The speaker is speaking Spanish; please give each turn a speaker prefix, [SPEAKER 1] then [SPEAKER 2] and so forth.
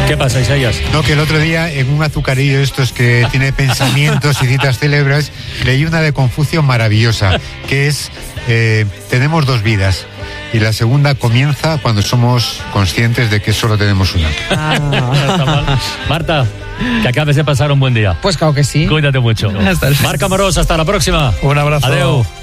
[SPEAKER 1] ¿Qué pasa, Isaías?
[SPEAKER 2] No, que el otro día en un azucarillo de estos que tiene pensamientos y citas célebres, leí una de Confucio maravillosa, que es, tenemos dos vidas. Y la segunda comienza cuando somos conscientes de que solo tenemos una.
[SPEAKER 1] Está mal. Marta, que acabes de pasar un buen día.
[SPEAKER 3] Pues claro que sí.
[SPEAKER 1] Cuídate mucho.
[SPEAKER 3] Hasta luego.
[SPEAKER 1] Marc Amorós, hasta la próxima.
[SPEAKER 4] Un abrazo.
[SPEAKER 1] Adeu.